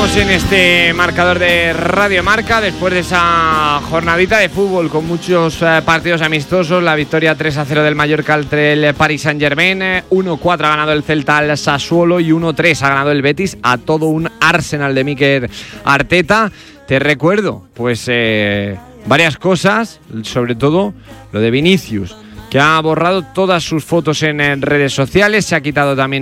Seguimos en este marcador de Radio Marca después de esa jornadita de fútbol con muchos partidos amistosos. La victoria 3-0 del Mallorca ante el Paris Saint-Germain, 1-4 ha ganado el Celta al Sassuolo y 1-3 ha ganado el Betis a todo un Arsenal de Mikel Arteta. Te recuerdo, pues varias cosas, sobre todo lo de Vinicius, que ha borrado todas sus fotos en redes sociales, se ha quitado también